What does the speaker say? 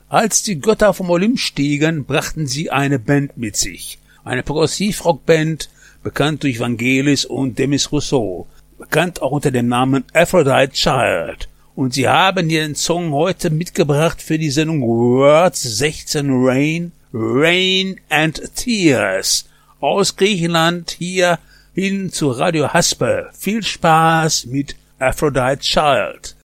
Als die Götter vom Olymp stiegen, brachten sie eine Band mit sich. Eine Progressivrockband, bekannt durch Vangelis und Demis Rousseau, bekannt auch unter dem Namen Aphrodite Child. Und sie haben ihren Song heute mitgebracht für die Sendung Words 16 Rain and Tears. Aus Griechenland hier hin zu Radio Haspe. Viel Spaß mit Aphrodite Child.